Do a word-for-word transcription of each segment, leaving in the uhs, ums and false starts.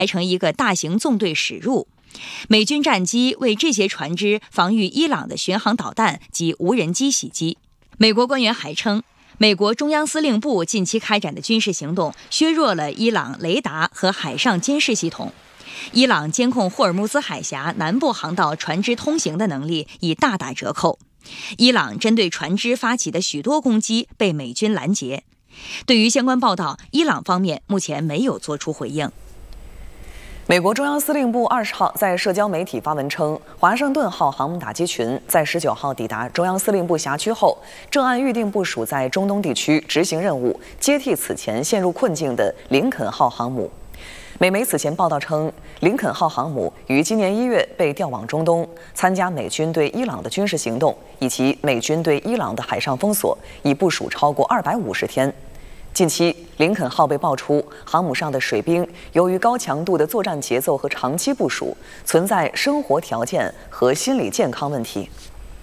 排成一个大型纵队驶入。美军战机为这些船只防御伊朗的巡航导弹及无人机袭击。美国官员还称，美国中央司令部近期开展的军事行动削弱了伊朗雷达和海上监视系统。伊朗监控霍尔木兹海峡南部航道船只通行的能力已大打折扣。伊朗针对船只发起的许多攻击被美军拦截。对于相关报道，伊朗方面目前没有作出回应。 美国中央司令部二十号在社交媒体发文称，华盛顿号航母打击群在十九号抵达中央司令部辖区后，正按预定部署在中东地区执行任务，接替此前陷入困境的林肯号航母。美媒此前报道称，林肯号航母于今年一月被调往中东，参加美军对伊朗的军事行动，以及美军对伊朗的海上封锁，已部署超过二百五十天。近期，林肯号被爆出航母上的水兵由于高强度的作战节奏和长期部署，存在生活条件和心理健康问题。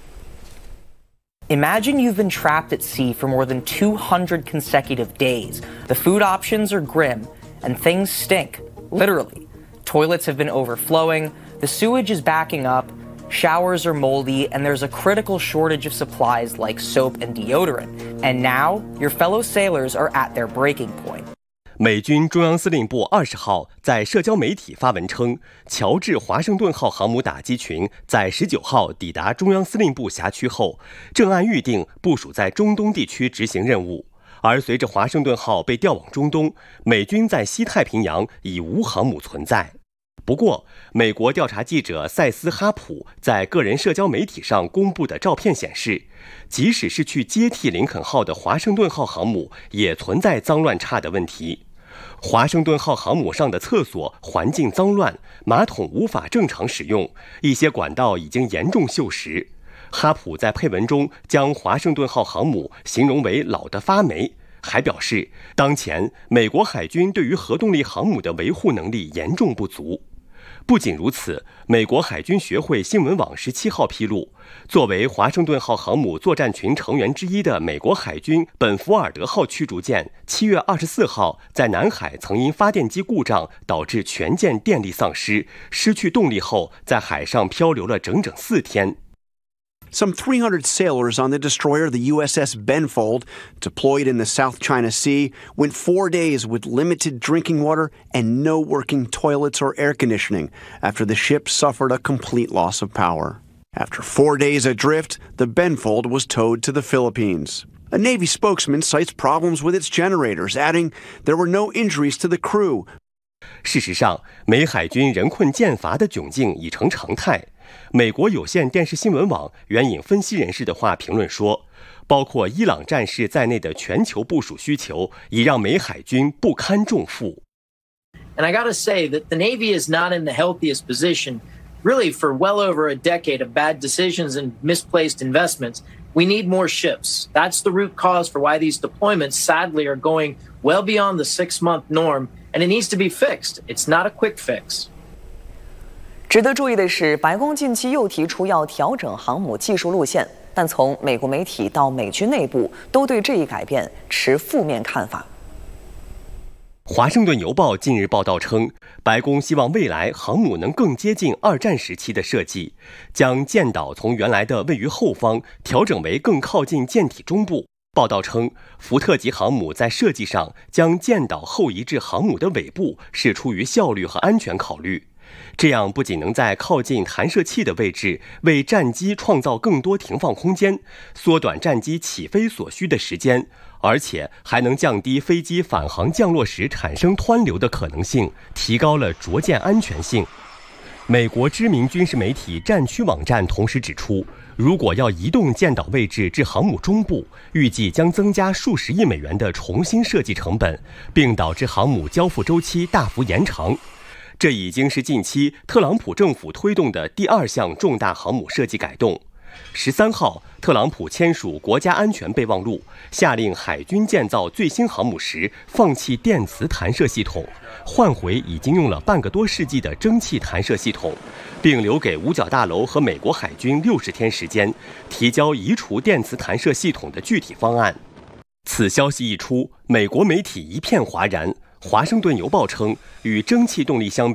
Imagine you've been trapped at sea for more than two hundred consecutive days. The food options are grim, and things stink, literally. Toilets have been overflowing, the sewage is backing up, showers are moldy, and there's a critical shortage of supplies like soap and deodorant. And now, your fellow sailors are at their breaking point. 美军中央司令部二十号在社交媒体发文称，乔治华盛顿号航母打击群在十九号抵达中央司令部辖区后，正按预定部署在中东地区执行任务。而随着华盛顿号被调往中东，美军在西太平洋已无航母存在。不过，美国调查记者塞斯·哈普在个人社交媒体上公布的照片显示，即使是去接替林肯号的华盛顿号航母，也存在脏乱差的问题。华盛顿号航母上的厕所环境脏乱，马桶无法正常使用，一些管道已经严重锈蚀。哈普在配文中将华盛顿号航母形容为老得发霉，还表示，当前美国海军对于核动力航母的维护能力严重不足。不仅如此，美国海军学会新闻网十七号披露，作为华盛顿号航母作战群成员之一的美国海军本福尔德号驱逐舰，七月二十四号在南海曾因发电机故障导致全舰电力丧失，失去动力后，在海上漂流了整整四天。 Some three hundred sailors on the destroyer, the U S S Benfold, deployed in the South China Sea, went four days with limited drinking water and no working toilets or air conditioning after the ship suffered a complete loss of power. After four days adrift, the Benfold was towed to the Philippines. A Navy spokesman cites problems with its generators, adding there were no injuries to the crew. 事实上，美海军人困舰乏的窘境已成常态。美国有线电视新闻网援引分析人士的话评论说，包括伊朗战事在内的全球部署需求已让美海军不堪重负。 And I gotta say that the Navy is not in the healthiest position, really for well over a decade of bad decisions and misplaced investments. We need more ships. That's the root cause for why these deployments sadly are going well beyond the six-month norm, and it needs to be fixed. It's not a quick fix. 值得注意的是，白宫近期又提出要调整航母技术路线，但从美国媒体到美军内部都对这一改变持负面看法。 华盛顿邮报近日报道称，白宫希望未来航母能更接近二战时期的设计，将舰岛从原来的位于后方调整为更靠近舰体中部。报道称，福特级航母在设计上将舰岛后移至航母的尾部，是出于效率和安全考虑。这样不仅能在靠近弹射器的位置为战机创造更多停放空间，缩短战机起飞所需的时间，而且还能降低飞机返航降落时产生湍流的可能性，提高了着舰安全性。美国知名军事媒体战区网站同时指出，如果要移动舰岛位置至航母中部，预计将增加数十亿美元的重新设计成本，并导致航母交付周期大幅延长。这已经是近期特朗普政府推动的第二项重大航母设计改动。十三号，特朗普签署国家安全备忘录，下令海军建造最新航母时放弃电磁弹射系统，换回已经用了半个多世纪的蒸汽弹射系统，并留给五角大楼和美国海军六十天时间，提交移除电磁弹射系统的具体方案。此消息一出，美国媒体一片哗然。华盛顿邮报称，与蒸汽动力相比，